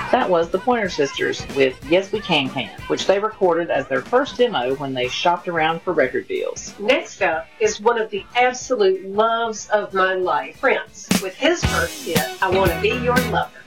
That was the Pointer Sisters with Yes We Can Can, which they recorded as their first demo when they shopped around for record deals. Next up is one of the absolute loves of my life, Prince, with his first hit, I Want to Be Your Lover.